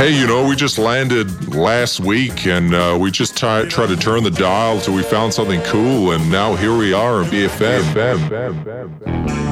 Hey, we just landed last week and we just tried to turn the dial till we found something cool, and now here we are in BFM.